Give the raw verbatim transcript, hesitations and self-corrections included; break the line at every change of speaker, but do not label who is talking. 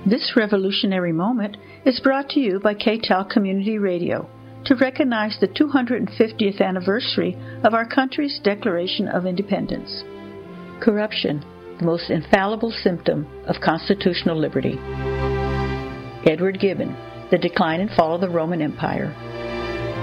This revolutionary moment is brought to you by K T E L Community Radio to recognize the two hundred fiftieth anniversary of our country's Declaration of Independence. Corruption, the most infallible symptom of constitutional liberty. Edward Gibbon, The Decline and Fall of the Roman Empire.